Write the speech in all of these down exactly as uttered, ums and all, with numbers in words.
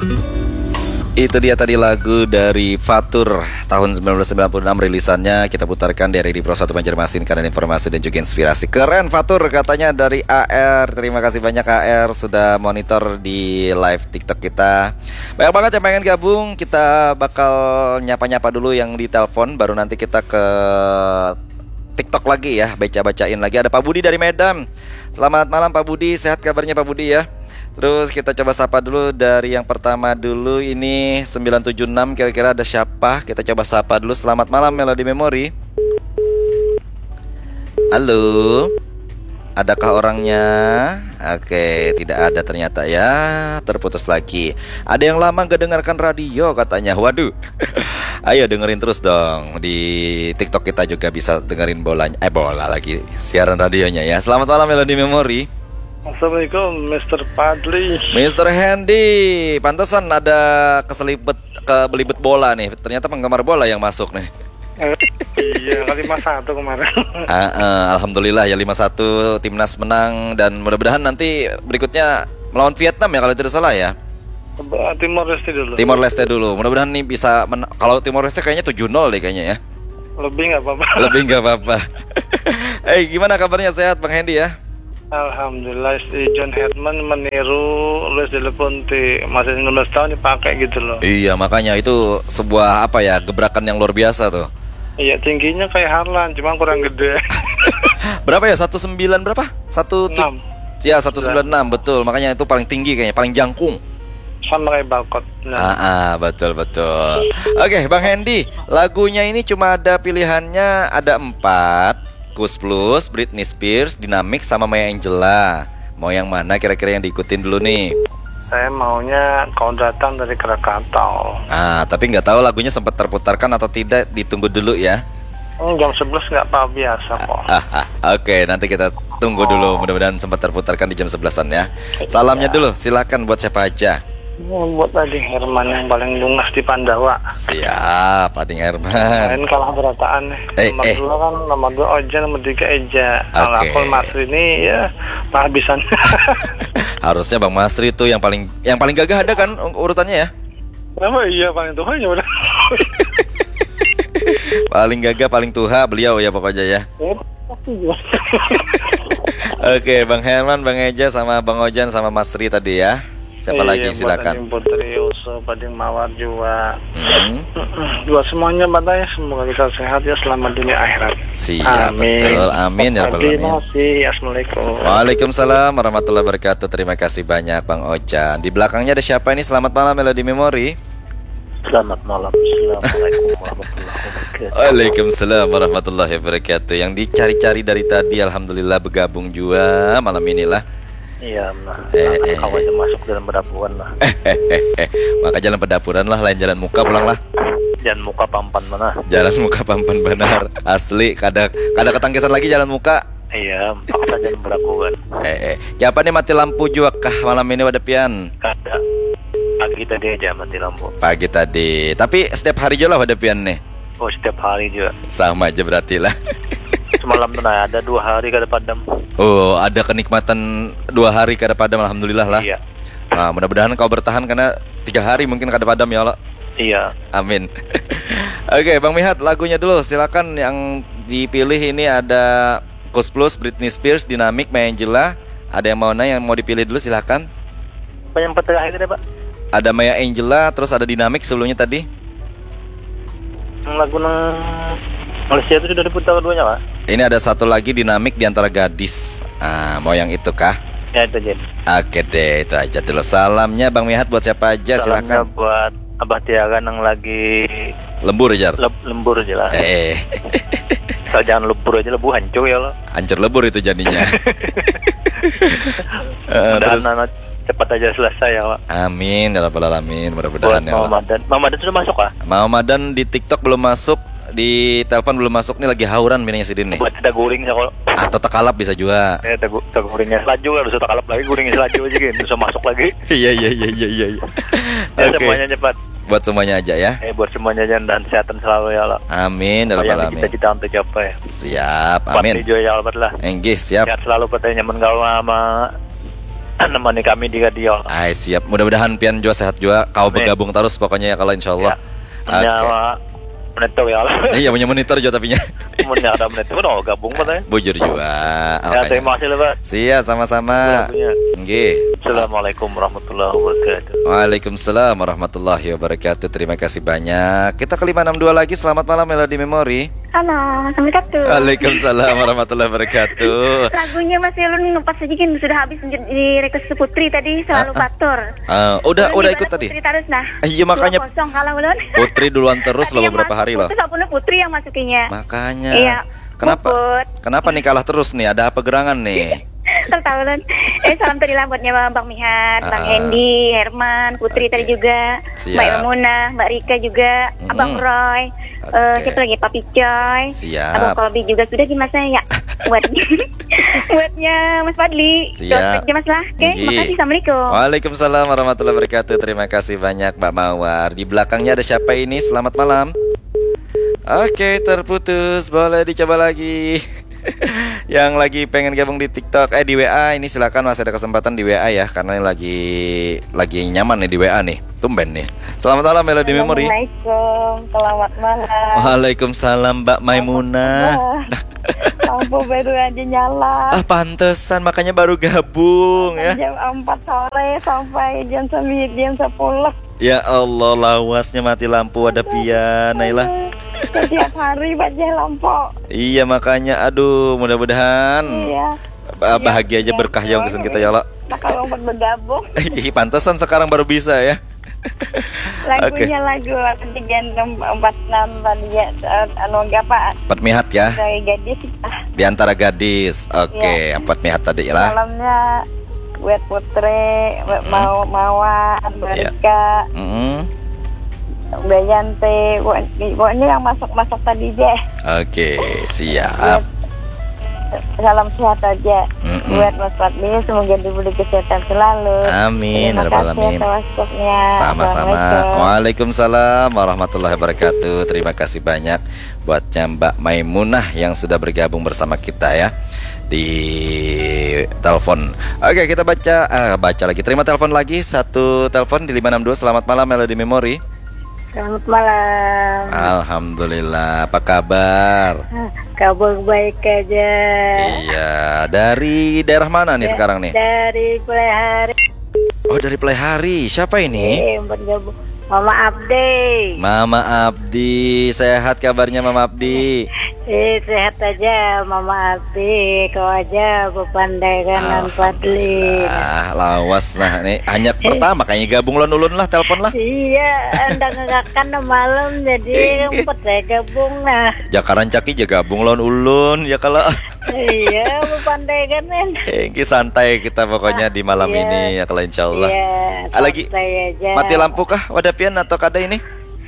Itu dia tadi lagu dari Fatur tahun sembilan belas sembilan puluh enam rilisannya. Kita putarkan dari Pro satu Banjarmasin karena informasi dan juga inspirasi. Keren Fatur katanya dari A R. Terima kasih banyak A R sudah monitor di live TikTok kita. Banyak banget yang pengen gabung. Kita bakal nyapa-nyapa dulu yang di telepon, baru nanti kita ke TikTok lagi ya, baca-bacain lagi. Ada Pak Budi dari Medan. Selamat malam Pak Budi, sehat kabarnya Pak Budi ya? Terus kita coba sapa dulu dari yang pertama dulu. Ini sembilan tujuh enam, kira-kira ada siapa? Kita coba sapa dulu. Selamat malam Melody Memory. Halo, adakah orangnya? Oke, tidak ada ternyata ya. Terputus lagi. Ada yang lama gak dengarkan radio katanya. Waduh. Ayo dengerin terus dong. Di TikTok kita juga bisa dengerin bolanya. Eh bola lagi, siaran radionya ya. Selamat malam Melody Memory. Assalamualaikum Mister Padli. Mister Handy, pantesan ada keselibet kebelibet bola nih. Ternyata penggemar bola yang masuk nih. Iya, lima satu kemarin. uh, uh, Alhamdulillah ya lima satu, timnas menang. Dan mudah-mudahan nanti berikutnya melawan Vietnam ya kalau tidak salah ya. Timor Leste dulu. Timor Leste dulu. Mudah-mudahan nih bisa men- kalau Timor Leste kayaknya tujuh nol deh kayaknya ya. Lebih gak apa-apa. Lebih gak apa-apa. Eh hey, gimana kabarnya, sehat Bang Handy ya? Alhamdulillah, si John Hedman meniru Luis Del Ponte, masih enam belas tahun dipakai gitu loh. Iya, makanya itu sebuah apa ya, gebrakan yang luar biasa tuh. Iya, tingginya kayak Harlan, cuma kurang gede. Berapa ya? seratus sembilan berapa? satu enam. Ya, seratus sembilan puluh enam, betul. Makanya itu paling tinggi kayaknya, paling jangkung. Sama kayak Balkot. Nah. Ah, ah, betul betul. Oke, Bang Handy, lagunya ini cuma ada pilihannya ada empat. Kus Plus, Britney Spears, Dynamic, sama Maya Angelou. Mau yang mana kira-kira yang diikutin dulu nih? Saya maunya Kau Datang dari Krakatau. Ah, tapi nggak tahu lagunya sempat terputarkan atau tidak, ditunggu dulu ya. Hmm, jam sebelas nggak apa biasa kok. Ah, ah, Oke, nanti kita tunggu dulu. Mudah-mudahan sempat terputarkan di jam sebelasan ya. Salamnya dulu, silakan buat siapa aja. Hmm, buat Ading Herman yang paling lungas di Pandawa. Siap, Ading Herman. Main kalah berataan nih. Eh, Nomor eh. dua kan, nomor dua Oja, nomor tiga Eja. Kalau Oke. aku Masri ini ya kehabisan. Harusnya Bang Masri tuh yang paling yang paling gagah ada kan urutannya ya? Kenapa iya paling tua ya udah. Paling gagah, paling tuha beliau ya pokoknya ya. Oke, Bang Herman, Bang Eja, sama Bang Ojan, sama Masri tadi ya. Siapa iya, lagi silakan. Buat Putri Yusuf, Bading Mawar juga. Hmm. Dua semuanya badai, semoga kita sehat ya selama dunia akhirat. Siap, Amin. betul. Amin ya rabbal alamin. Terima kasih. Assalamualaikum. Waalaikumsalam warahmatullahi wabarakatuh. Terima kasih banyak Bang Ojan. Di belakangnya ada siapa ini? Selamat malam Melody Memory. Selamat malam. Assalamualaikum warahmatullahi wabarakatuh. Waalaikumsalam warahmatullahi wabarakatuh. Yang dicari-cari dari tadi alhamdulillah bergabung juga malam inilah. Iya, nah, Eh, eh, kau aja masuk dalam perdapuan lah. Eh, maka jalan pedapuran lah, lain jalan muka pulang lah. Jangan muka pampan mana? Jalan muka pampan benar. Asli, kada kada ketangkisan lagi jalan muka. Iya, paksa jalan perdapuan. Eh, eh. Siapa nih mati lampu juga kah malam ini wadapian? Kada. Pagi tadi aja mati lampu. Pagi tadi. Tapi setiap hari juga lah wadapian nih. Oh, setiap hari juga. Sama aja berarti lah. Semalam tuh nah, ada dua hari kada padam. Oh, ada kenikmatan dua hari kada padam, alhamdulillah lah. Iya. Nah, mudah-mudahan kau bertahan karena tiga hari mungkin kada padam ya Allah. Iya. Amin. Oke, Bang Mihat, lagunya dulu silakan. Yang dipilih ini ada Kus Plus, Britney Spears, Dynamic, Maya Angelou. Ada yang mau nanya, yang mau dipilih dulu silakan. Apa yang terakhir ya, Pak? Ada Maya Angelou, terus ada Dynamic sebelumnya tadi. Lagu nang Malaysia itu sudah diputar keduanya, Pak. Ini ada satu lagi Dynamic di antara gadis. Ah, mau yang itu kah? Ya itu aja. Oke deh, itu aja dulu. Salamnya Bang Mihat buat siapa aja Salamnya silakan. buat Abah Tiaga yang lagi Lembur Jar. le- lembur aja lah. Eh, Kalau jangan lembur aja lebu hancur ya Allah. hancur lebur itu jadinya. Eh, Mudah-mudahan terus anak cepat aja selesai ya, Pak. amin ya rabbal alamin, Buat mudah-mudahan ya Allah. Mamadan. Mamadan sudah masuk, Pak? Mamadan di TikTok belum masuk, di telepon belum masuk nih, lagi hauran bininya si Din nih. Buat ada guring ya kalau. Atau tekalap bisa juga. Eh, ada gu- ada guringnya selaju kan, harus takalap lagi guringnya selaju aja gitu, bisa masuk lagi. Iya iya iya iya iya. iya. Ya Oke. semuanya cepat. Buat semuanya aja ya. Eh buat semuanya aja dan kesehatan selalu ya Allah. Amin ya Apa rabbal yang alamin. kita-kita untuk capai. Siap, Pasti amin. juga ya Allah lah. Enggih, siap. Sehat selalu katanya nyaman kalau sama Nemani kami di radio. Ay, siap. Mudah-mudahan pian juga sehat juga. Kau Amin. bergabung terus pokoknya ya kalau insyaallah. Punya Oke. monitor ya. Iya punya monitor juga tapi nya. Punya ada monitor dong gabung katanya. Bujur juga. Ya, Oke. terima kasih Pak. Siap sama-sama. Lagunya. Nggih. Assalamualaikum warahmatullahi wabarakatuh. Waalaikumsalam warahmatullahi wabarakatuh. Terima kasih banyak. Kita ke lima enam dua lagi. Selamat malam Melody Memory. Halo, Assalamualaikum. Waalaikumsalam warahmatullahi wabarakatuh. Lagunya Mas Yulun pas saja kan sudah habis di request Putri tadi selalu Ah, ah. Fatur. Ah, udah Ulun udah di ikut balas tadi. Putri terus nah. Iya, makanya dua kosong kalah Ulun. Putri duluan terus Tadi loh yang beberapa masuk hari loh. Putri walaupun Putri yang masukinya. Makanya. Iya. Kenapa? Puput. Kenapa nih kalah terus nih? Ada apa gerangan nih? Tahu Ulun. Eh salam tadi buatnya Bang Mihat, Ah, Bang ah. Hendy, Herman, Putri Oke. tadi juga, Siap. Mbak Ilmuna, Mbak Rika juga, Mm-mm. Abang Roy, Oke. eh siapa lagi Papi Coy, Siap. Abang Kolbi juga sudah gimana saya buat buatnya Mas Fadli. Siap. Doain aja Mas lah. Oke, Nggih. makasih. Assalamualaikum. Waalaikumsalam warahmatullahi wabarakatuh. Terima kasih banyak Mbak Mawar. Di belakangnya ada siapa ini? Selamat malam. Oke, terputus. Boleh dicoba lagi. Yang lagi pengen gabung di TikTok eh di W A ini silakan, masih ada kesempatan di W A ya, karena ini lagi lagi nyaman nih di W A nih. Tumben nih. Selamat malam Melody Memory. Assalamualaikum. Selamat malam. Waalaikumsalam Mbak Maimunah. Lampu baru aja nyala. Ah, pantesan makanya baru gabung ya. Jam empat sore sampai jam sembilan, jam sepuluh. Ya Allah, lawasnya mati lampu ada pian, Naila. Setiap hari baca lampu. Iya makanya, aduh, mudah-mudahan Iya. ba- bahagia aja berkah ya kesan kita ya Allah. Nah, kalau mau bergabung, Ih, pantesan sekarang baru bisa ya. lagunya lagu tiga enam empat enam tadi ya, eh, anu apa? Empat mihat ya, Dari gadis. Ah, di antara gadis. Oke, empat mihat tadi lah. malamnya buat Putri, buat Mm-mm. mau Mawar, Iya. Barika, Mm, Bayanti, pokoknya yang masuk-masuk tadi deh. Oke, siap. Salam sehat aja Mm-mm. buat Mas Fadli, semoga diberi kesehatan selalu. Amin, Terima ya rabbal kasih alamin. atas waktunya. Sama-sama. Assalamualaikum. Waalaikumsalam warahmatullahi wabarakatuh. Terima kasih banyak buatnya Mbak Maimunah yang sudah bergabung bersama kita ya di telepon. Oke, kita baca ah, baca lagi. Terima telepon lagi. Satu telepon di lima enam dua. Selamat malam Melody Memory. Selamat malam. Alhamdulillah. Apa kabar? Kabar baik aja. Iya, dari daerah mana nih sekarang nih? Dari Pelihari. Oh, dari Pelihari. Siapa ini? Eh, bergabung. Mama Abdi. Mama Abdi. Sehat kabarnya Mama Abdi? Eh, sehat aja Mama Abdi. Kau aja berpandai kanan Fadli. Ah, lawas nah nih hanya pertama kayaknya gabung lon ulun lah, telepon lah. Iya, anda ngagakan malam jadi empat saya gabung nah. Jakaran caki aja gabung lon ulun ya kalau Iya, berpandai kanan. eh ki santai kita pokoknya di malam Iya. ini ya kalau insyaallah. Iya, Ah, lagi santai aja. mati lampu kah wadapian atau kada ini?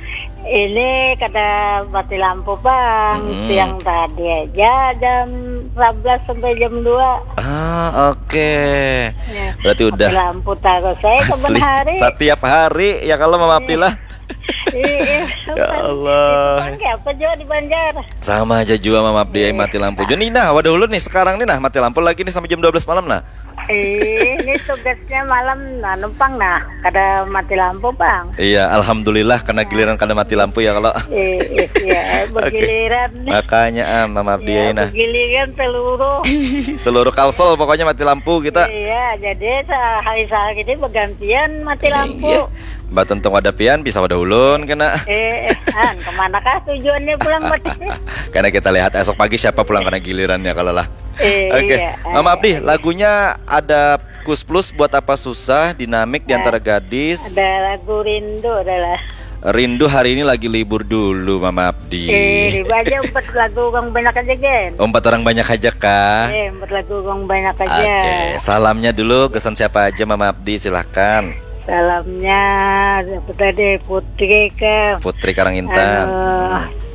Ini kata mati lampu bang, Hmm. siang tadi aja jam sebelas sampai jam dua. Ah, oke. Ya. Berarti udah Mati lampu taruh saya kapan asli hari. setiap hari ya kalau Mama Abdi lah. Iya. Ya Allah. Bang, apa juga di Banjar? Sama aja juga Mama Abdi yang mati lampu. Jadi nah, wadah ulun nih sekarang nih nah mati lampu lagi nih sampai jam dua belas malam nah. Eh, ini tugasnya malam nah numpang nah, kada mati lampu bang. Iya, alhamdulillah karena giliran kada mati lampu ya kalau. Eh, iya, bergiliran. Makanya ah, Mama Abdi Ya, ya, nah. bergiliran seluruh. Seluruh kalsel pokoknya mati lampu kita. Iya, jadi hari-hari ini bergantian mati lampu. Iya. Mbak Tuntung wadapian bisa wadah ulun kena. Eh, eh, Han, kemana kah tujuannya pulang mati? Karena kita lihat esok pagi siapa pulang kena gilirannya kalau lah. Eh, Oke, iya. Mama Abdi, lagunya ada Kus Plus buat apa susah, dinamik di antara gadis. Ada lagu rindu adalah. Rindu hari ini lagi libur dulu Mama Abdi. Eh, dibaca empat lagu orang banyak aja kan? Empat orang banyak aja kah? Eh, empat lagu orang banyak aja. Oke, salamnya dulu kesan siapa aja Mama Abdi silahkan. Salamnya apa tadi Putri ke Putri Karangintan. Anu,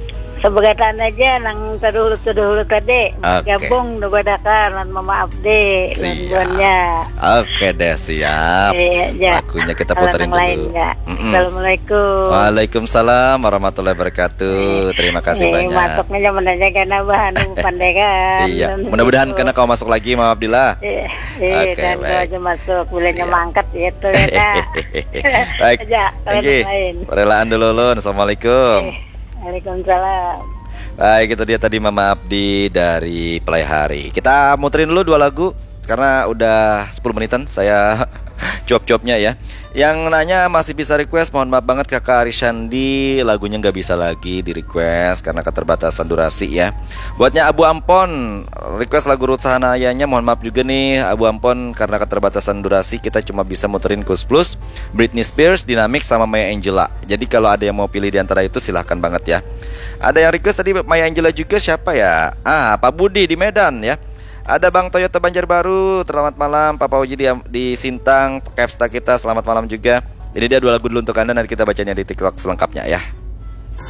Sebagatan aja nang terdahulu-terdahulu tadi. Oke. Gabung dubadakan lan Mama Abdi lan Siap. buannya. Oke deh, siap. Iya, ja. Lagunya kita Kalau puterin yang lain dulu. enggak. Mm-mm. Assalamualaikum. Waalaikumsalam warahmatullahi wabarakatuh. Terima kasih Eh, banyak. Masuknya zaman aja karena bahan pandai kan. Iya, Dan mudah-mudahan itu. karena kau masuk lagi, Mama Abdillah. Iya, iya, Oke, dan kalau baik. aja masuk bulannya Siap. mangkat gitu ya Kak. Baik. Aja, kalau Oke. yang lain. Relaan dulu, Lun. Assalamualaikum. Eh, Waalaikumsalam. Baik, itu dia tadi Mama Abdi dari Playhari. Kita muterin dulu dua lagu karena udah sepuluh menitan saya cuap-cuapnya ya. Yang nanya masih bisa request, mohon maaf banget Kakak Arishandi, lagunya nggak bisa lagi di request karena keterbatasan durasi ya. Buatnya Abu Ampon, request lagu Ruth Sahanayanya, mohon maaf juga nih Abu Ampon karena keterbatasan durasi kita cuma bisa muterin Kus Plus, Britney Spears, Dynamic sama Maya Angelou. Jadi kalau ada yang mau pilih di antara itu silahkan banget ya. Ada yang request tadi Maya Angelou juga, siapa ya? Ah, Pak Budi di Medan ya. Ada Bang Toyota Banjarbaru, selamat malam. Papa Uji di, di Sintang, Capsta kita, selamat malam juga. Ini dia dua lagu dulu untuk Anda, nanti kita bacanya di TikTok selengkapnya ya.